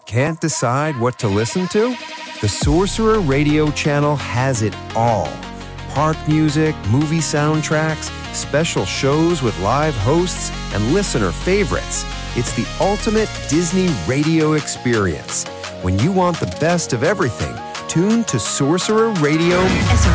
Can't decide what to listen to? The Sorcerer Radio channel has it all. Park music, movie soundtracks, special shows with live hosts, and listener favorites. It's the ultimate Disney radio experience. When you want the best of everything, tune to Sorcerer Radio. As our